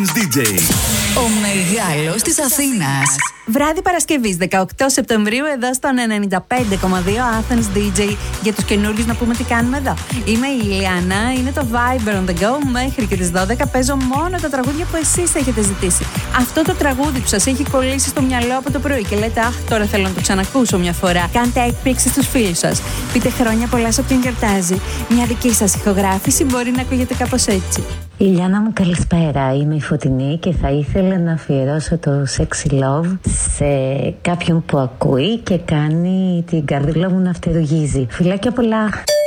DJ. Ο μεγάλος της Αθήνας. Βράδυ Παρασκευής 18 Σεπτεμβρίου εδώ στον 95,2 Athens DJ. Για τους καινούριους να πούμε τι κάνουμε εδώ. Είμαι η Ηλιάνα, είναι το Viber on the go. Μέχρι και τις 12 παίζω μόνο τα τραγούδια που εσείς έχετε ζητήσει. Αυτό το τραγούδι που σας έχει κολλήσει στο μυαλό από το πρωί και λέτε αχ, τώρα θέλω να το ξανακούσω μια φορά. Κάντε έκπληξη στους φίλους σας. Πείτε χρόνια πολλά σε όποιον γιορτάζει. Μια δική σας ηχογράφηση μπορεί να ακούγεται κάπως έτσι. Ηλιάνα μου, καλησπέρα. Είμαι η Φωτεινή και θα ήθελα να αφιερώσω το Sexy Love σε κάποιον που ακούει και κάνει την καρδούλα μου να φτερουγίζει. Φιλάκια πολλά!